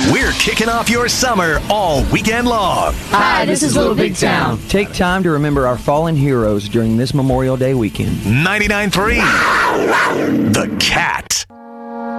We're kicking off your summer all weekend long. Hi, this is Little Big Town. Take time to remember our fallen heroes during this Memorial Day weekend. 99.3 The Cat.